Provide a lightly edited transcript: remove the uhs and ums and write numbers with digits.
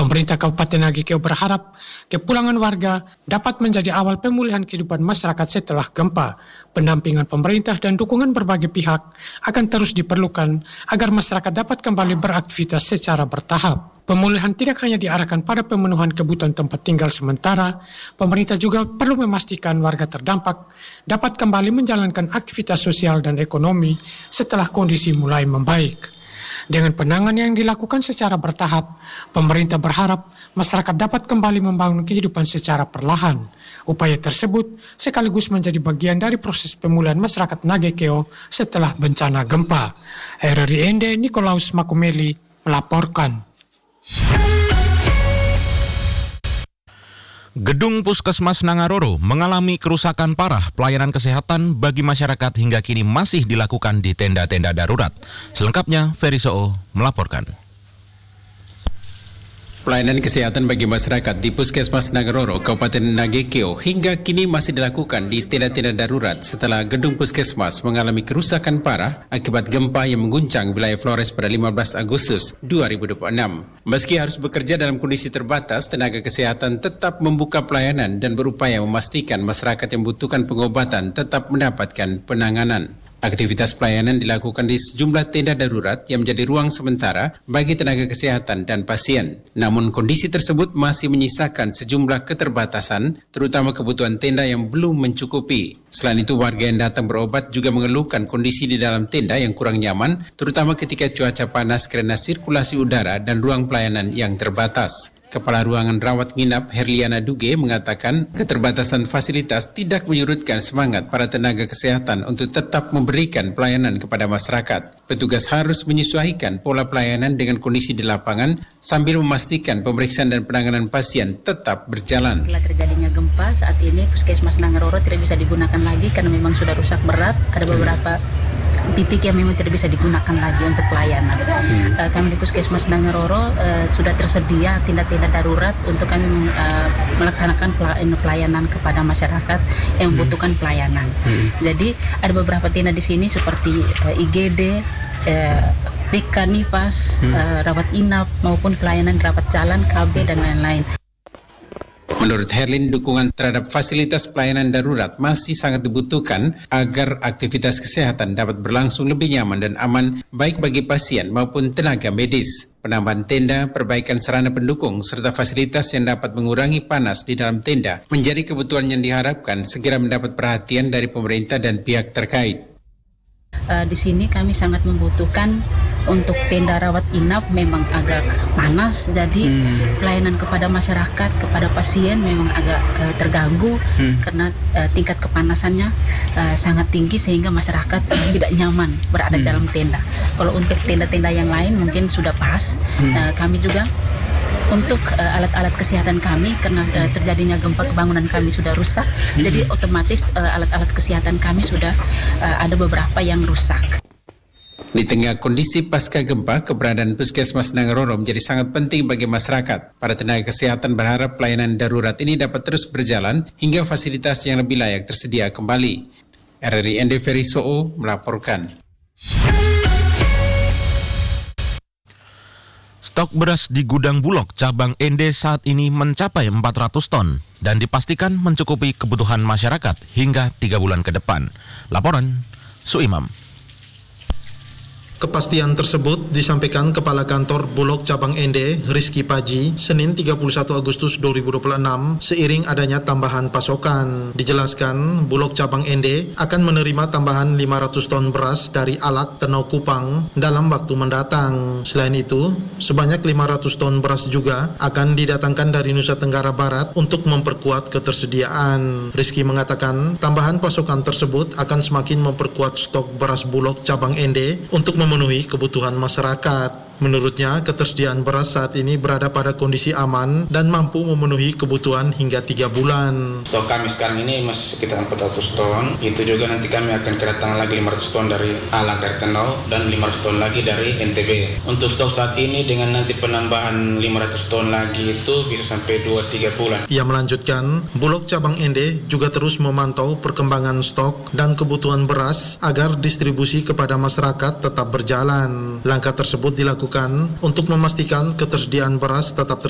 Pemerintah Kabupaten Nagekeo berharap kepulangan warga dapat menjadi awal pemulihan kehidupan masyarakat setelah gempa. Pendampingan pemerintah dan dukungan berbagai pihak akan terus diperlukan agar masyarakat dapat kembali beraktivitas secara bertahap. Pemulihan tidak hanya diarahkan pada pemenuhan kebutuhan tempat tinggal sementara, pemerintah juga perlu memastikan warga terdampak dapat kembali menjalankan aktivitas sosial dan ekonomi setelah kondisi mulai membaik. Dengan penanganan yang dilakukan secara bertahap, pemerintah berharap masyarakat dapat kembali membangun kehidupan secara perlahan. Upaya tersebut sekaligus menjadi bagian dari proses pemulihan masyarakat Nagekeo setelah bencana gempa. RRI Nikolaus Makumeli melaporkan. Gedung Puskesmas Nangaroro mengalami kerusakan parah. Pelayanan kesehatan bagi masyarakat hingga kini masih dilakukan di tenda-tenda darurat. Selengkapnya, Ferry Soo melaporkan. Pelayanan kesehatan bagi masyarakat di Puskesmas Nangaroro, Kabupaten Nagekeo hingga kini masih dilakukan di tenda-tenda darurat setelah gedung Puskesmas mengalami kerusakan parah akibat gempa yang mengguncang wilayah Flores pada 15 Agustus 2026. Meski harus bekerja dalam kondisi terbatas, tenaga kesehatan tetap membuka pelayanan dan berupaya memastikan masyarakat yang membutuhkan pengobatan tetap mendapatkan penanganan. Aktivitas pelayanan dilakukan di sejumlah tenda darurat yang menjadi ruang sementara bagi tenaga kesehatan dan pasien. Namun kondisi tersebut masih menyisakan sejumlah keterbatasan, terutama kebutuhan tenda yang belum mencukupi. Selain itu, warga yang datang berobat juga mengeluhkan kondisi di dalam tenda yang kurang nyaman, terutama ketika cuaca panas karena sirkulasi udara dan ruang pelayanan yang terbatas. Kepala Ruangan Rawat Nginap Herliana Duge mengatakan keterbatasan fasilitas tidak menyurutkan semangat para tenaga kesehatan untuk tetap memberikan pelayanan kepada masyarakat. Petugas harus menyesuaikan pola pelayanan dengan kondisi di lapangan sambil memastikan pemeriksaan dan penanganan pasien tetap berjalan. Setelah terjadinya gempa, saat ini Puskesmas Nangaroro tidak bisa digunakan lagi karena memang sudah rusak berat. Ada beberapa titik yang memang tidak bisa digunakan lagi untuk pelayanan. Kami di Puskesmas Nangaroro sudah tersedia tenda-tenda darurat untuk kami melaksanakan pelayanan kepada masyarakat yang membutuhkan pelayanan. Jadi ada beberapa tenda di sini seperti IGD, PK Nipas, rawat inap maupun pelayanan rawat jalan, KB dan lain-lain. Menurut Herlin, dukungan terhadap fasilitas pelayanan darurat masih sangat dibutuhkan agar aktivitas kesehatan dapat berlangsung lebih nyaman dan aman baik bagi pasien maupun tenaga medis. Penambahan tenda, perbaikan sarana pendukung, serta fasilitas yang dapat mengurangi panas di dalam tenda menjadi kebutuhan yang diharapkan segera mendapat perhatian dari pemerintah dan pihak terkait. Di sini kami sangat membutuhkan untuk tenda rawat inap, memang agak panas, jadi pelayanan kepada masyarakat, kepada pasien memang agak terganggu karena tingkat kepanasannya sangat tinggi sehingga masyarakat tidak nyaman berada dalam tenda. Kalau untuk tenda-tenda yang lain mungkin sudah pas. Kami juga untuk alat-alat kesehatan kami karena terjadinya gempa kebangunan kami sudah rusak, jadi otomatis alat-alat kesehatan kami sudah ada beberapa yang rusak. Di tengah kondisi pasca gempa, keberadaan Puskesmas Nangaroro menjadi sangat penting bagi masyarakat. Para tenaga kesehatan berharap pelayanan darurat ini dapat terus berjalan hingga fasilitas yang lebih layak tersedia kembali. RRI Ferry Soo melaporkan. Stok beras di gudang Bulog cabang Ende saat ini mencapai 400 ton dan dipastikan mencukupi kebutuhan masyarakat hingga 3 bulan ke depan. Laporan Suimam. Kepastian tersebut disampaikan Kepala Kantor Bulog Cabang Ende, Rizky Paji, Senin 31 Agustus 2026, seiring adanya tambahan pasokan. Dijelaskan, Bulog Cabang Ende akan menerima tambahan 500 ton beras dari Alak Tenau Kupang dalam waktu mendatang. Selain itu, sebanyak 500 ton beras juga akan didatangkan dari Nusa Tenggara Barat untuk memperkuat ketersediaan. Rizky mengatakan, tambahan pasokan tersebut akan semakin memperkuat stok beras Bulog Cabang Ende untuk memenuhi kebutuhan masyarakat. Menurutnya, ketersediaan beras saat ini berada pada kondisi aman dan mampu memenuhi kebutuhan hingga 3 bulan. Stok kami sekarang ini masih sekitar 400 ton. Itu juga nanti kami akan kedatangan lagi 500 ton dari Alak dari Tenau dan 500 ton lagi dari NTB. Untuk stok saat ini dengan nanti penambahan 500 ton lagi itu bisa sampai 2-3 bulan. Ia melanjutkan, Bulog Cabang Ende juga terus memantau perkembangan stok dan kebutuhan beras agar distribusi kepada masyarakat tetap berjalan. Langkah tersebut dilakukan untuk memastikan ketersediaan beras tetap